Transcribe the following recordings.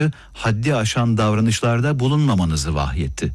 haddi aşan davranışlarda bulunmamanızı vahyetti.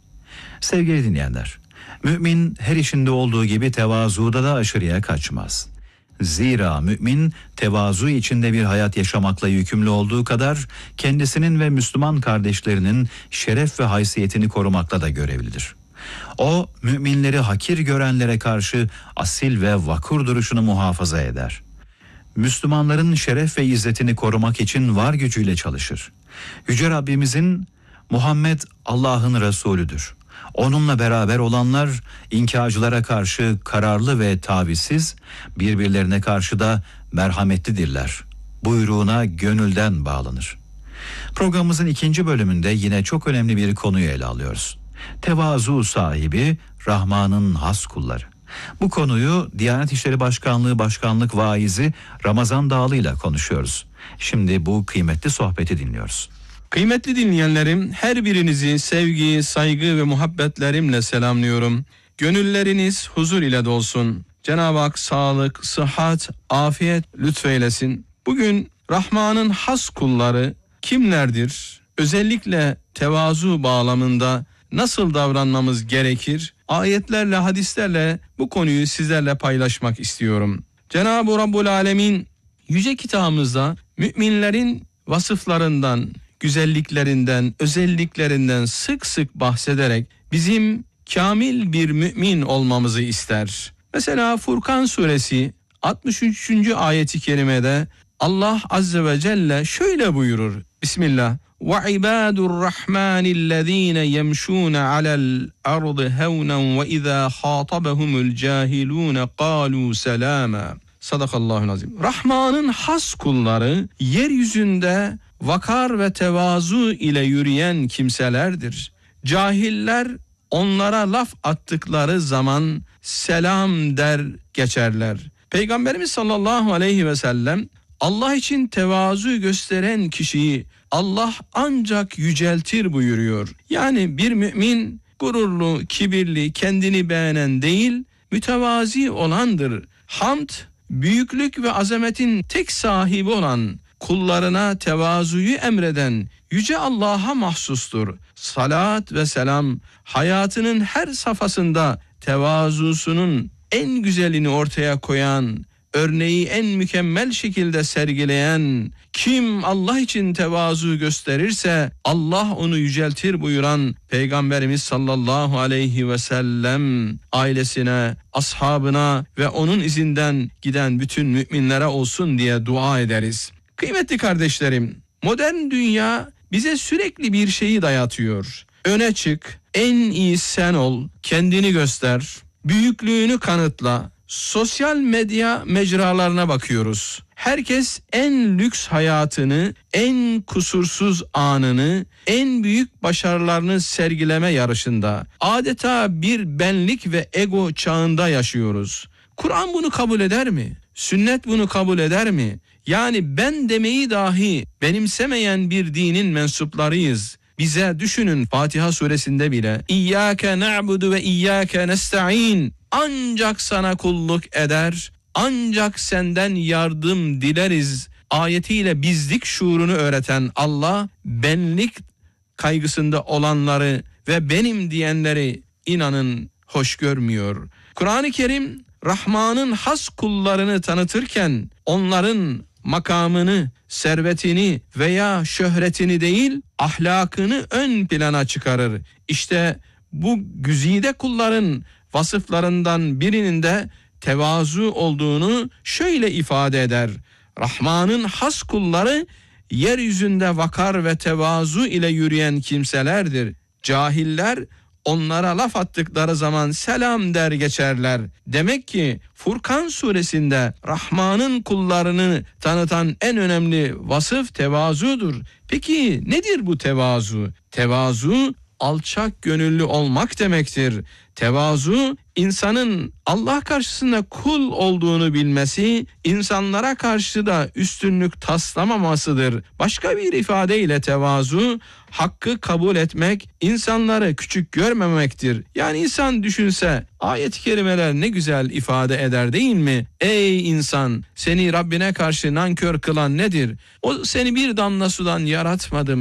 Sevgili dinleyenler, mümin her işinde olduğu gibi tevazuda da aşırıya kaçmaz. Zira mümin tevazu içinde bir hayat yaşamakla yükümlü olduğu kadar kendisinin ve Müslüman kardeşlerinin şeref ve haysiyetini korumakla da görevlidir. O, müminleri hakir görenlere karşı asil ve vakur duruşunu muhafaza eder. Müslümanların şeref ve izzetini korumak için var gücüyle çalışır. Yüce Rabbimizin Muhammed Allah'ın Resulüdür. Onunla beraber olanlar inkarcılara karşı kararlı ve tavizsiz, birbirlerine karşı da merhametlidirler. Buyruğuna gönülden bağlanır. Programımızın ikinci bölümünde yine çok önemli bir konuyu ele alıyoruz. Tevazu sahibi Rahman'ın has kulları. Bu konuyu Diyanet İşleri Başkanlığı Başkanlık Vaizi Ramazan Dağlı ile konuşuyoruz. Şimdi bu kıymetli sohbeti dinliyoruz. Kıymetli dinleyenlerim, her birinizi sevgi, saygı ve muhabbetlerimle selamlıyorum. Gönülleriniz huzur ile dolsun. Cenab-ı Hak sağlık, sıhhat, afiyet lütfeylesin. Bugün Rahman'ın has kulları kimlerdir? Özellikle tevazu bağlamında nasıl davranmamız gerekir? Ayetlerle, hadislerle bu konuyu sizlerle paylaşmak istiyorum. Cenab-ı Rabbul Alemin yüce kitabımızda müminlerin vasıflarından, güzelliklerinden, özelliklerinden sık sık bahsederek bizim kamil bir mümin olmamızı ister. Mesela Furkan suresi 63. ayeti kerimede Allah azze ve celle şöyle buyurur. Bismillah. وَعِبَادُ الرَّحْمَانِ الَّذ۪ينَ يَمْشُونَ عَلَى الْأَرْضِ هَوْنًا وَإِذَا خَاطَبَهُمُ الْجَاهِلُونَ قَالُوا سَلَامًا. Sadakallahü'l-azim. Rahman'ın has kulları yeryüzünde vakar ve tevazu ile yürüyen kimselerdir. Cahiller onlara laf attıkları zaman selam der geçerler. Peygamberimiz sallallahu aleyhi ve sellem Allah için tevazu gösteren kişiyi Allah ancak yüceltir buyuruyor. Yani bir mümin gururlu, kibirli, kendini beğenen değil, mütevazi olandır. Hamd, büyüklük ve azametin tek sahibi olan, kullarına tevazuyu emreden yüce Allah'a mahsustur. Salat ve selam hayatının her safhasında tevazusunun en güzelini ortaya koyan, örneği en mükemmel şekilde sergileyen, kim Allah için tevazu gösterirse Allah onu yüceltir buyuran Peygamberimiz sallallahu aleyhi ve sellem ailesine, ashabına ve onun izinden giden bütün müminlere olsun diye dua ederiz. Kıymetli kardeşlerim, modern dünya bize sürekli bir şeyi dayatıyor. Öne çık, en iyi sen ol, kendini göster, büyüklüğünü kanıtla. Sosyal medya mecralarına bakıyoruz. Herkes en lüks hayatını, en kusursuz anını, en büyük başarılarını sergileme yarışında. Adeta bir benlik ve ego çağında yaşıyoruz. Kur'an bunu kabul eder mi? Sünnet bunu kabul eder mi? Yani ben demeyi dahi benimsemeyen bir dinin mensuplarıyız. Bize düşünün Fatiha suresinde bile İyyâke na'budu ve iyyâke nesta'in. Ancak sana kulluk eder, ancak senden yardım dileriz ayetiyle bizlik şuurunu öğreten Allah, benlik kaygısında olanları ve benim diyenleri inanın hoş görmüyor. Kur'an-ı Kerim Rahman'ın has kullarını tanıtırken onların makamını, servetini veya şöhretini değil, ahlakını ön plana çıkarır. İşte bu güzide kulların vasıflarından birinin de tevazu olduğunu şöyle ifade eder. Rahman'ın has kulları yeryüzünde vakar ve tevazu ile yürüyen kimselerdir. Cahiller onlara laf attıkları zaman selam der geçerler. Demek ki Furkan suresinde Rahman'ın kullarını tanıtan en önemli vasıf tevazudur. Peki nedir bu tevazu? Tevazu alçak gönüllü olmak demektir. Tevazu insanın Allah karşısında kul olduğunu bilmesi, insanlara karşı da üstünlük taslamamasıdır. Başka bir ifadeyle tevazu, hakkı kabul etmek, insanları küçük görmemektir. Yani insan düşünse, ayet-i kerimeler ne güzel ifade eder değil mi? Ey insan, seni Rabbine karşı nankör kılan nedir? O seni bir damla sudan yaratmadı mı?